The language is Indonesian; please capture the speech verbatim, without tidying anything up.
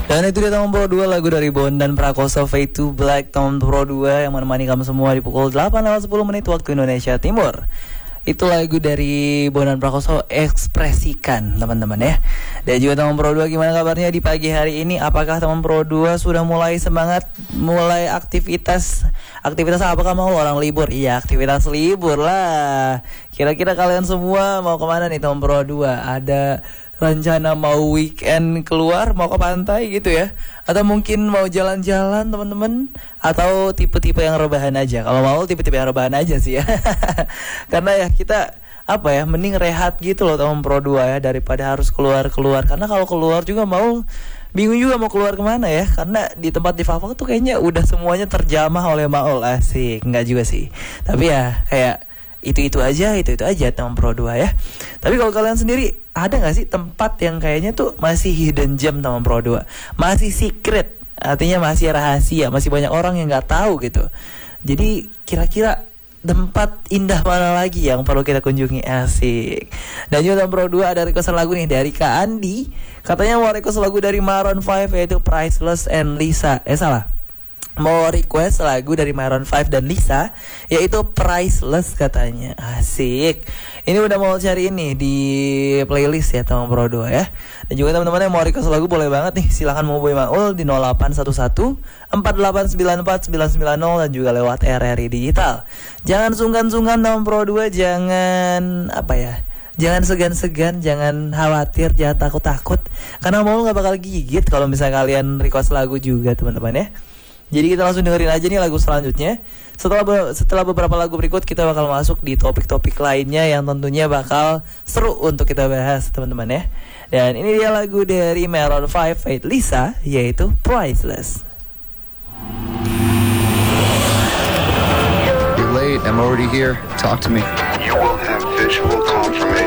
Dan itu dia Taman Pro dua, lagu dari Bondan Prakoso, Fade to Black. Taman Pro dua yang menemani kamu semua di pukul delapan lewat sepuluh menit waktu Indonesia Timur. Itu lagu dari Bondan Prakoso, Ekspresikan teman-teman ya. Dan juga Taman Pro dua, gimana kabarnya di pagi hari ini? Apakah Taman Pro dua sudah mulai semangat, mulai aktivitas? Aktivitas apakah mau orang libur? Iya, aktivitas libur lah. Kira-kira kalian semua mau kemana nih Taman Pro dua? Ada rencana mau weekend keluar, mau ke pantai gitu ya? Atau mungkin mau jalan-jalan teman-teman? Atau tipe-tipe yang rebahan aja? Kalau mau tipe-tipe yang rebahan aja sih ya. Karena ya kita apa ya, mending rehat gitu loh Taman Pro dua ya, daripada harus keluar-keluar. Karena kalau keluar juga mau bingung juga mau keluar kemana ya. Karena di tempat di Fafak tuh kayaknya udah semuanya terjamah oleh Maul. Asik, enggak juga sih. Tapi ya kayak itu-itu aja, itu-itu aja Taman Pro dua ya. Tapi kalau kalian sendiri, ada gak sih tempat yang kayaknya tuh masih hidden gem Taman Pro dua? Masih secret, artinya masih rahasia, masih banyak orang yang gak tahu gitu. Jadi kira-kira tempat indah mana lagi yang perlu kita kunjungi? Asik. Dan juga Taman Pro dua ada requestan lagu nih dari Kak Andi. Katanya mau request lagu dari Maroon five, yaitu Priceless and Lisa. Eh salah, mau request lagu dari Maroon five dan Lisa, yaitu Priceless katanya. Asik. Ini udah mau cari ini di playlist ya Taman Pro dua ya. Dan juga teman-teman yang mau request lagu boleh banget nih, silahkan mau Boy Maul di nol delapan satu satu empat delapan sembilan empat sembilan sembilan nol dan juga lewat R R I Digital. Jangan sungkan-sungkan Taman Pro dua, jangan apa ya, jangan segan-segan, jangan khawatir, jangan takut-takut, karena mau gak bakal gigit kalau misalnya kalian request lagu juga teman-teman ya. Jadi kita langsung dengerin aja nih lagu selanjutnya. Setelah be- setelah beberapa lagu berikut, kita bakal masuk di topik-topik lainnya yang tentunya bakal seru untuk kita bahas teman-teman ya. Dan ini dia lagu dari Maroon five, Fate Lisa, yaitu Priceless. You're late, I'm already here. Talk to me. You will have visual confirmation.